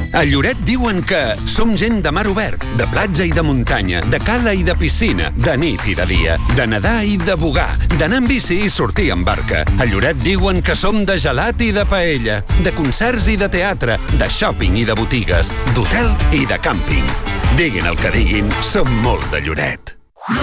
A Lloret diuen que som gent de mar obert, de platja i de muntanya, de cala i de piscina, de nit i de dia, de nedar i de bugar, d'anar en bici i sortir en barca. A Lloret diuen que som de gelat i de paella, de concerts i de teatre, de shopping i de botigues, d'hotel i de càmping. Diguin el que diguin, som molt de Lloret.